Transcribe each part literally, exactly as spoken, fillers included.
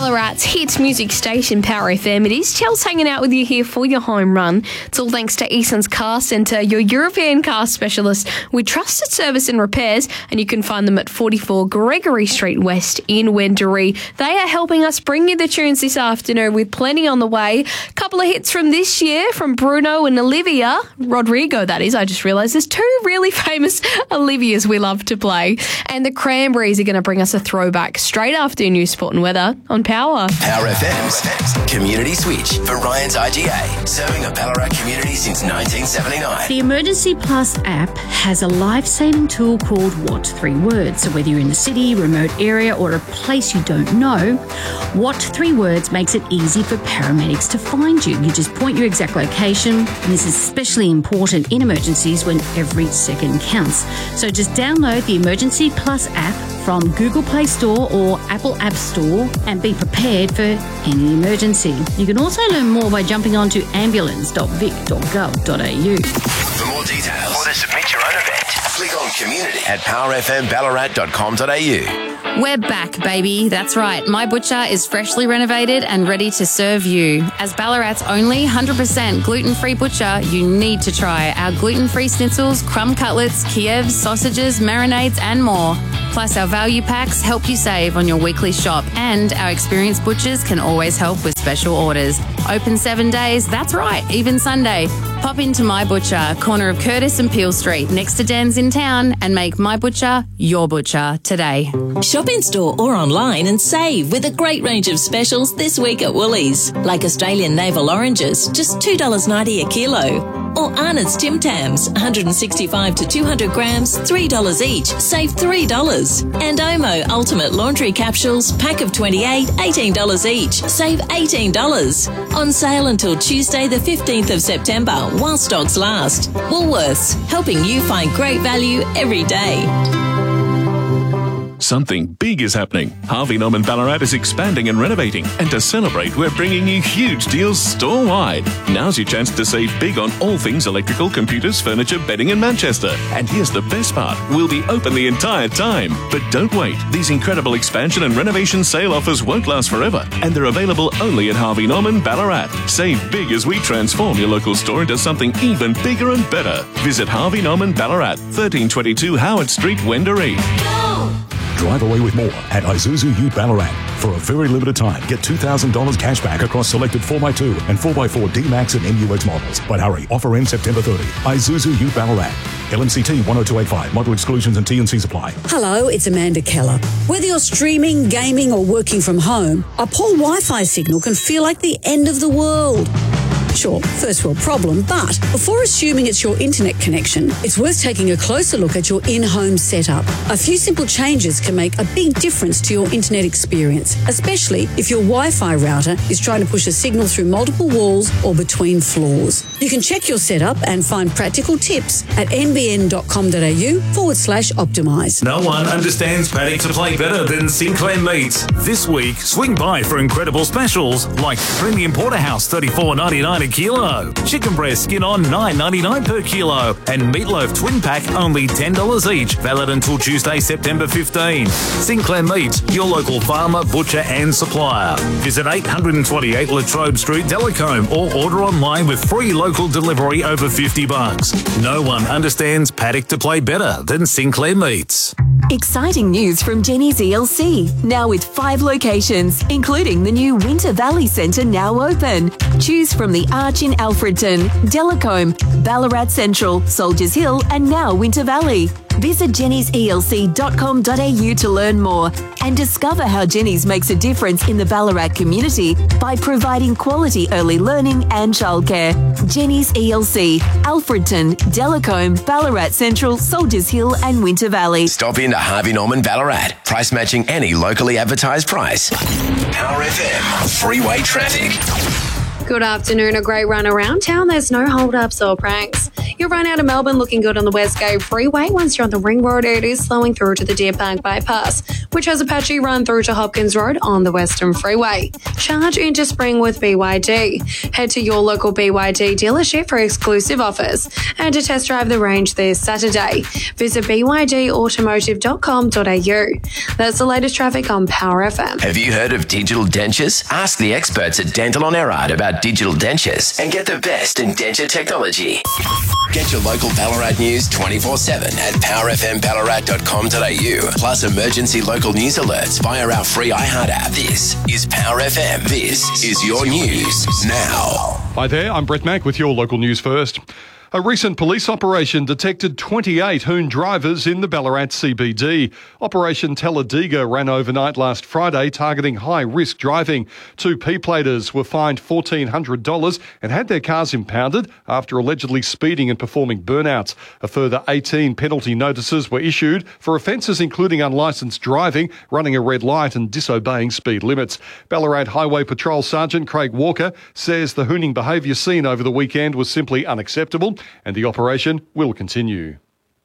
Ballarat's hit music station, Power F M. It is Chels hanging out with you here for your home run. It's all thanks to Eason's Car Centre, your European car specialist with trusted service and repairs, and you can find them at forty-four Gregory Street West in Wendouree. They are helping us bring you the tunes this afternoon with plenty on the way. Couple of hits from this year from Bruno and Olivia Rodrigo, that is. I just realised there's two really famous Olivias we love to play. And the Cranberries are going to bring us a throwback straight after News, Sport and Weather on Power. Power F M's Community Switch for Ryan's I G A, serving a Ballarat community since nineteen seventy-nine. The Emergency Plus app has a life-saving tool called What Three Words. So whether you're in a city, remote area or a place you don't know, What Three Words makes it easy for paramedics to find you. You just point your exact location, and this is especially important in emergencies when every second counts. So just download the Emergency Plus app from Google Play Store or Apple App Store and be prepared for any emergency. You can also learn more by jumping onto ambulance dot vic dot gov dot a u. For more details or to submit your own event, click on community at power f m ballarat dot com dot a u. We're back, baby. That's right. My Butcher is freshly renovated and ready to serve you. As Ballarat's only one hundred percent gluten-free butcher, you need to try our gluten-free schnitzels, crumb cutlets, Kievs, sausages, marinades and more. Plus, our value packs help you save on your weekly shop, and our experienced butchers can always help with special orders. Open seven days, that's right, even Sunday. Pop into My Butcher, corner of Curtis and Peel Street, next to Dan's in town, and make My Butcher your butcher today. Shop in store or online and save with a great range of specials this week at Woolies, like Australian navel oranges, just two dollars ninety a kilo. Or Arnott's Tim Tams, one hundred sixty-five to two hundred grams, three dollars each, save three dollars. And Omo Ultimate Laundry Capsules, pack of twenty-eight, eighteen dollars each, save eighteen dollars. On sale until Tuesday the fifteenth of September, while stocks last. Woolworths, helping you find great value every day. Something big is happening. Harvey Norman Ballarat is expanding and renovating, and to celebrate, we're bringing you huge deals store-wide. Now's your chance to save big on all things electrical, computers, furniture, bedding and Manchester. And here's the best part, we'll be open the entire time. But don't wait, these incredible expansion and renovation sale offers won't last forever, and they're available only at Harvey Norman Ballarat. Save big as we transform your local store into something even bigger and better. Visit Harvey Norman Ballarat, thirteen twenty-two Howard Street, Wendouree. Drive away with more at Isuzu Ute Ballarat. For a very limited time, get two thousand dollars cash back across selected four by two and four by four D-Max and M U X models. But hurry, offer ends September thirtieth. Isuzu Ute Ballarat. L M C T one oh two eight five. Model exclusions and T and Cs apply. Hello, it's Amanda Keller. Whether you're streaming, gaming or working from home, a poor Wi-Fi signal can feel like the end of the world. Sure, first world problem, but before assuming it's your internet connection, it's worth taking a closer look at your in-home setup. A few simple changes can make a big difference to your internet experience, especially if your Wi-Fi router is trying to push a signal through multiple walls or between floors. You can check your setup and find practical tips at nbn.com.au forward slash optimise. No one understands paddock to play better than Sinclair Meats. This week, swing by for incredible specials like premium porterhouse thirty-four ninety-nine a kilo, chicken breast skin on nine ninety-nine per kilo, and meatloaf twin pack only ten dollars each, valid until Tuesday, September fifteenth. Sinclair Meats, your local farmer, butcher and supplier. Visit eight twenty-eight Latrobe Street, Delacombe, or order online with free local delivery over fifty bucks. No one understands paddock to play better than Sinclair Meats. Exciting news from Jenny's E L C, now with five locations, including the new Winter Valley Centre now open. Choose from the Arch in Alfredton, Delacombe, Ballarat Central, Soldiers Hill and now Winter Valley. Visit jennys e l c dot com dot a u to learn more and discover how Jenny's makes a difference in the Ballarat community by providing quality early learning and childcare. Jenny's E L C, Alfredton, Delacombe, Ballarat Central, Soldiers Hill and Winter Valley. Stop in to Harvey Norman Ballarat. Price matching any locally advertised price. Power F M. Freeway traffic. Good afternoon. A great run around town. There's no hold-ups or pranks. You'll run out of Melbourne looking good on the West Gate Freeway. Once you're on the Ring Road, it is slowing through to the Deer Park Bypass, which has a patchy run through to Hopkins Road on the Western Freeway. Charge into spring with B Y D. Head to your local B Y D dealership for exclusive offers and to test drive the range this Saturday. Visit b y d automotive dot com dot a u. That's the latest traffic on Power F M. Have you heard of digital dentures? Ask the experts at Dental on Erard about digital dentures and get the best in denture technology. Get your local Ballarat news twenty-four seven at power f m ballarat dot com dot a u. Plus emergency local news alerts via our free iHeart app. This is Power F M. This is your news now. Hi there, I'm Brett Mack with your local news first. A recent police operation detected twenty-eight hoon drivers in the Ballarat C B D. Operation Talladega ran overnight last Friday, targeting high-risk driving. Two P-platers were fined fourteen hundred dollars and had their cars impounded after allegedly speeding and performing burnouts. A further eighteen penalty notices were issued for offences including unlicensed driving, running a red light and disobeying speed limits. Ballarat Highway Patrol Sergeant Craig Walker says the hooning behaviour seen over the weekend was simply unacceptable, and the operation will continue.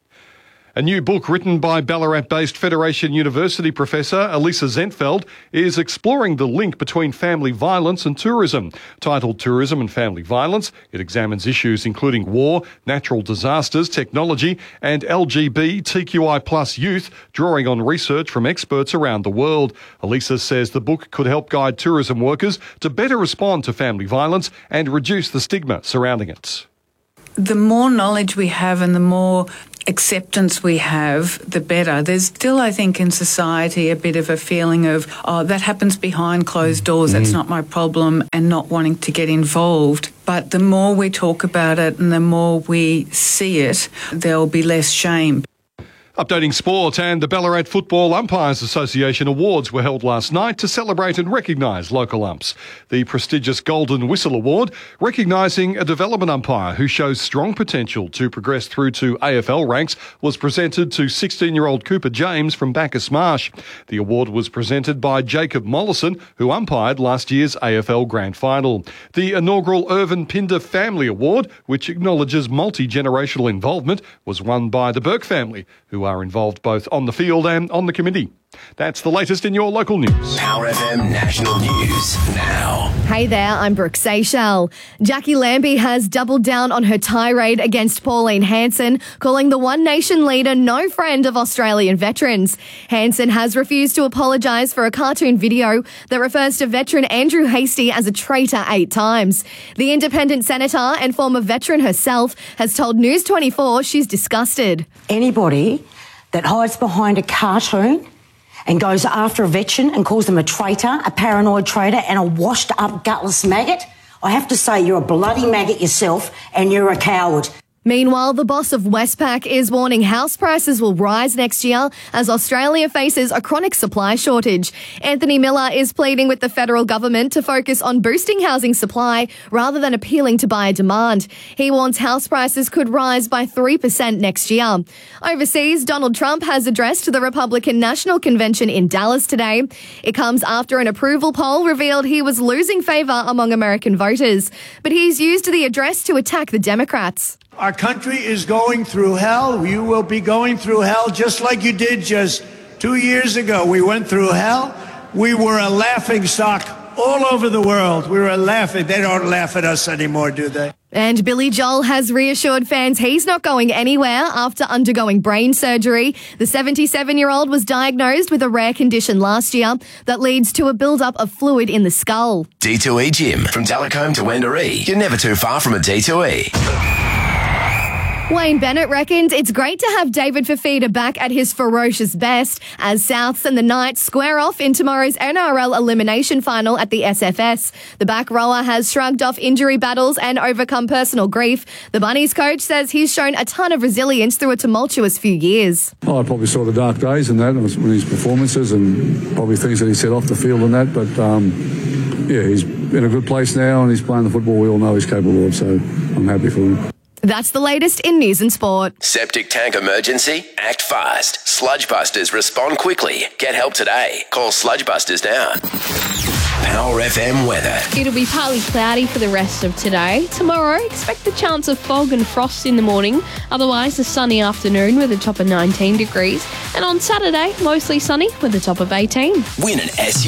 A new book written by Ballarat-based Federation University professor Elisa Zentfeld is exploring the link between family violence and tourism. Titled Tourism and Family Violence, it examines issues including war, natural disasters, technology and L G B T Q I plus youth, drawing on research from experts around the world. Elisa says the book could help guide tourism workers to better respond to family violence and reduce the stigma surrounding it. The more knowledge we have and the more acceptance we have, the better. There's still, I think, in society a bit of a feeling of, oh, that happens behind closed doors, that's not my problem, and not wanting to get involved. But the more we talk about it and the more we see it, there'll be less shame. Updating sport, and the Ballarat Football Umpires Association Awards were held last night to celebrate and recognise local umps. The prestigious Golden Whistle Award, recognising a development umpire who shows strong potential to progress through to A F L ranks, was presented to sixteen-year-old Cooper James from Bacchus Marsh. The award was presented by Jacob Mollison, who umpired last year's A F L Grand Final. The inaugural Irvin Pinder Family Award, which acknowledges multi-generational involvement, was won by the Burke family, who are involved both on the field and on the committee. That's the latest in your local news. Power F M National News now. Hey there, I'm Brooke Seychelles. Jackie Lambie has doubled down on her tirade against Pauline Hanson, calling the One Nation leader no friend of Australian veterans. Hanson has refused to apologise for a cartoon video that refers to veteran Andrew Hastie as a traitor eight times. The independent senator and former veteran herself has told News twenty-four she's disgusted. Anybody that hides behind a cartoon and goes after a veteran and calls them a traitor, a paranoid traitor and a washed-up gutless maggot, I have to say you're a bloody maggot yourself and you're a coward. Meanwhile, the boss of Westpac is warning house prices will rise next year as Australia faces a chronic supply shortage. Anthony Miller is pleading with the federal government to focus on boosting housing supply rather than appealing to buyer demand. He warns house prices could rise by three percent next year. Overseas, Donald Trump has addressed the Republican National Convention in Dallas today. It comes after an approval poll revealed he was losing favour among American voters, but he's used the address to attack the Democrats. Our country is going through hell. You will be going through hell just like you did just two years ago. We went through hell. We were a laughing stock all over the world. We were laughing. They don't laugh at us anymore, do they? And Billy Joel has reassured fans he's not going anywhere after undergoing brain surgery. The seventy-seven-year-old was diagnosed with a rare condition last year that leads to a build-up of fluid in the skull. D two E Gym. From Delacombe to Wendouree. You're never too far from a D two E. Wayne Bennett reckons it's great to have David Fifita back at his ferocious best as Souths and the Knights square off in tomorrow's N R L elimination final at the S F S. The back rower has shrugged off injury battles and overcome personal grief. The Bunnies coach says he's shown a ton of resilience through a tumultuous few years. Oh, I probably saw the dark days and that, and his performances and probably things that he said off the field and that, but um, yeah, he's in a good place now and he's playing the football we all know he's capable of, so I'm happy for him. That's the latest in news and sport. Septic tank emergency? Act fast. Sludge Busters respond quickly. Get help today. Call Sludge Busters now. Power F M weather. It'll be partly cloudy for the rest of today. Tomorrow, expect the chance of fog and frost in the morning. Otherwise, a sunny afternoon with a top of nineteen degrees. And on Saturday, mostly sunny with a top of eighteen. Win an S U V.